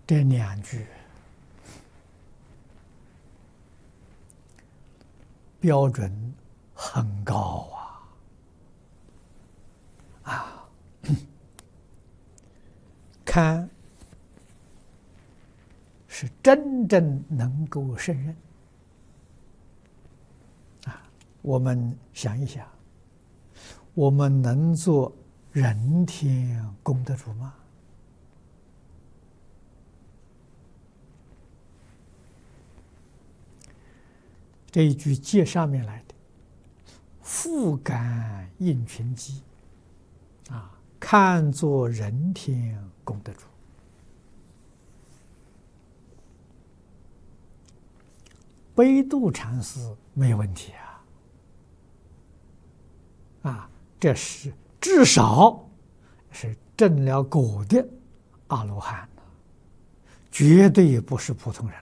这两句标准很高啊！堪是真正能够胜任啊！我们想一想，我们能做人天功德主吗？这一句接上面来的“复感应群机”，看作人天功德主。悲度禅师没有问题这是至少是证了果的阿罗汉，绝对不是普通人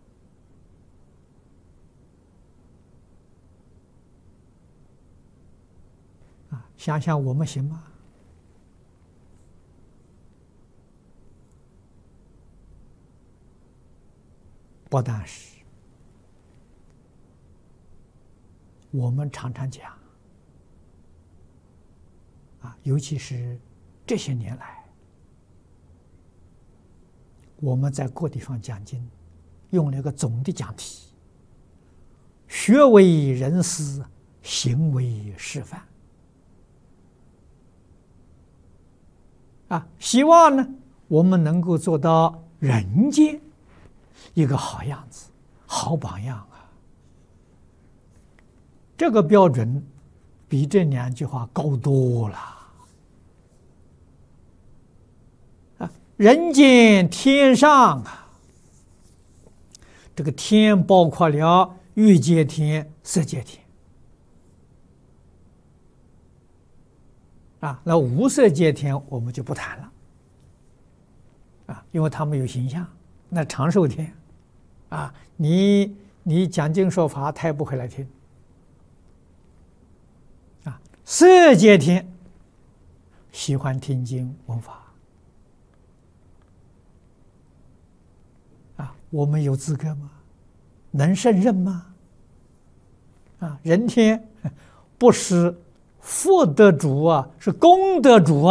想想我们行吗？不但是，我们常常讲尤其是这些年来，我们在各地方讲经，用了一个总的讲题：学为人师，行为示范。希望呢，我们能够做到人间一个好样子、好榜样这个标准比这两句话高多了人间天上这个天包括了欲界天、色界天那无色界天我们就不谈了因为他们有形象。那长寿天你讲经说法，他也不会来听色界天喜欢听经闻法我们有资格吗？能胜任吗？人天不是福德主是功德主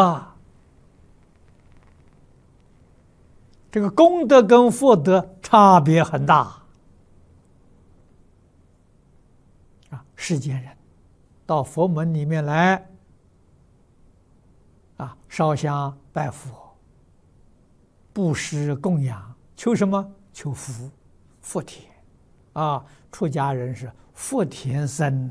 这个功德跟福德差别很大世间人到佛门里面来烧香拜佛，布施供养，求什么？求福，福田出家人是福田僧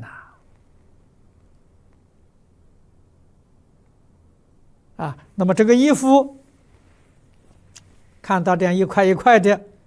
那么这个衣服看到这样一块一块的，